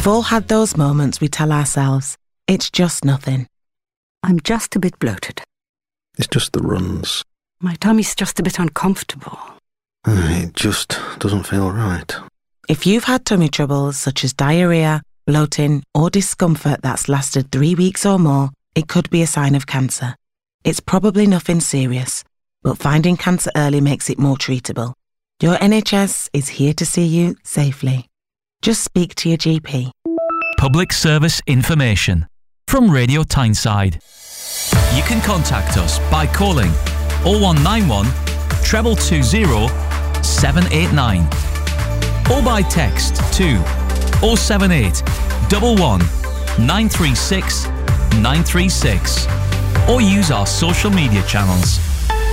all had those moments we tell ourselves, it's just nothing. I'm just a bit bloated. It's just the runs. My tummy's just a bit uncomfortable. It just doesn't feel right. If you've had tummy troubles such as diarrhea, bloating, or discomfort that's lasted 3 weeks or more, it could be a sign of cancer. It's probably nothing serious, but finding cancer early makes it more treatable. Your NHS is here to see you safely. Just speak to your GP. Public service information from Radio Tyneside. You can contact us by calling 0191 220 789 or by text to 078 11 936 936 or use our social media channels.